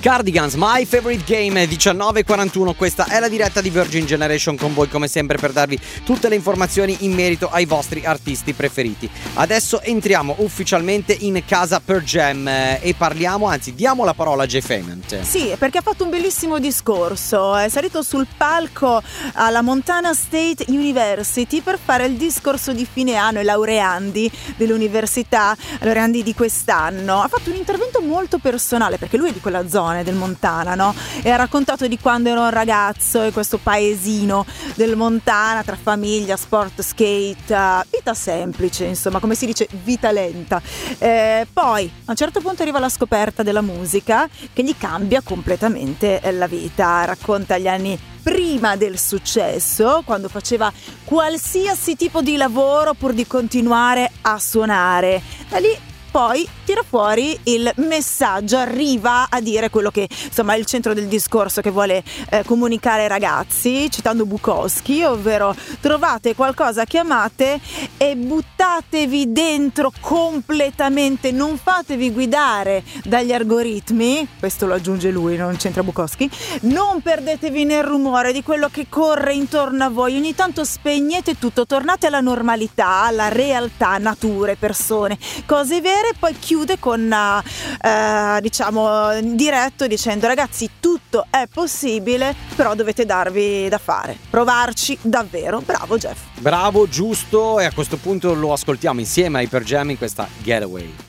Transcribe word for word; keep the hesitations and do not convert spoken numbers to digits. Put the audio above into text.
Cardigans, My Favorite Game, diciannove e quarantuno. Questa è la diretta di Virgin Generation con voi come sempre per darvi tutte le informazioni in merito ai vostri artisti preferiti. Adesso entriamo ufficialmente in casa Pearl Jam e parliamo, anzi diamo la parola a Jeff Ament. Sì, perché ha fatto un bellissimo discorso, è salito sul palco alla Montana State University per fare il discorso di fine anno ai laureandi dell'università, laureandi di quest'anno. Ha fatto un intervento molto personale perché lui è di quella zona del Montana, no? E ha raccontato di quando era un ragazzo in questo paesino del Montana tra famiglia, sport, skate, uh, vita semplice, insomma, come si dice, vita lenta. Eh, poi a un certo punto arriva la scoperta della musica che gli cambia completamente la vita. Racconta gli anni prima del successo, quando faceva qualsiasi tipo di lavoro pur di continuare a suonare. Da lì poi tira fuori il messaggio, arriva a dire quello che insomma è il centro del discorso che vuole eh, comunicare ai ragazzi, citando Bukowski, ovvero trovate qualcosa che amate e buttatevi dentro completamente, non fatevi guidare dagli algoritmi, questo lo aggiunge lui, non c'entra Bukowski, non perdetevi nel rumore di quello che corre intorno a voi, ogni tanto spegnete tutto, tornate alla normalità, alla realtà, nature, persone, cose vere. E poi chiude con eh, diciamo diretto dicendo: ragazzi, tutto è possibile, però dovete darvi da fare, provarci davvero. Bravo Jeff, bravo, giusto, e a questo punto lo ascoltiamo insieme ai Pearl Jam in questa Getaway.